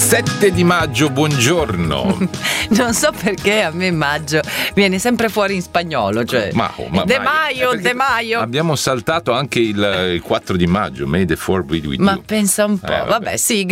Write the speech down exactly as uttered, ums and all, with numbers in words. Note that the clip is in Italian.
sette di maggio, buongiorno. Non so perché a me maggio viene sempre fuori in spagnolo, cioè ma, oh, ma De mai. Maio, De Maio. Abbiamo saltato anche il, il quattro di maggio, May the fourth be with Ma you. pensa un po', Eh, vabbè. vabbè, sì.